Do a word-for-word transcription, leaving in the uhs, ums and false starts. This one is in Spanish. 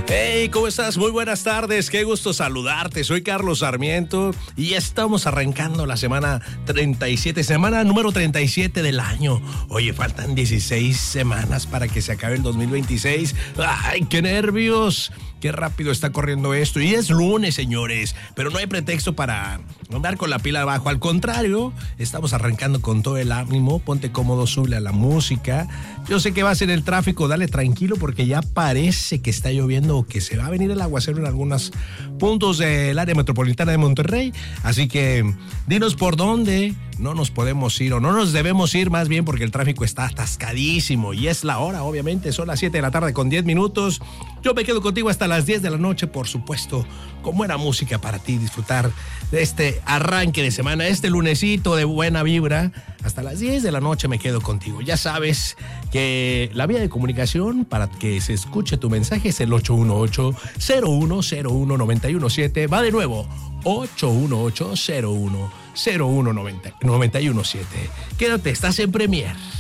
Hey, ¿cómo estás? Muy buenas tardes, qué gusto saludarte. Soy Carlos Sarmiento y ya estamos arrancando la semana treinta y siete, semana número treinta y siete del año. Oye, faltan dieciséis semanas para que se acabe el dos mil veintiséis. ¡Ay, qué nervios! Qué rápido está corriendo esto. Y es lunes, señores, pero no hay pretexto para andar con la pila abajo. Al contrario, estamos arrancando con todo el ánimo. Ponte cómodo, sube a la música. Yo sé que vas en el tráfico, dale tranquilo porque ya parece que está lloviendo o que se va a venir el aguacero en algunos puntos del área metropolitana de Monterrey. Así que dinos por dónde no nos podemos ir o no nos debemos ir, más bien porque el tráfico está atascadísimo y es la hora, obviamente, son las siete de la tarde con diez minutos. Yo me quedo contigo hasta las diez de la noche, por supuesto, con buena música para ti, disfrutar de este arranque de semana, este lunesito de buena vibra. Hasta las diez de la noche me quedo contigo. Ya sabes que la vía de comunicación para que se escuche tu mensaje es el ocho uno ocho, cero uno cero uno, nueve uno siete. Va de nuevo, ocho uno ocho, cero uno cero uno, nueve uno siete. Quédate, estás en Premier.